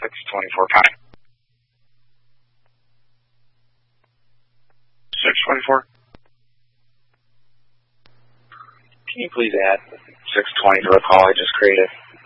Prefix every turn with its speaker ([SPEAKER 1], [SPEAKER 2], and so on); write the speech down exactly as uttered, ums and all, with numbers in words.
[SPEAKER 1] six twenty-four pound. six twenty-four. Can you please add six twenty to the call I just created?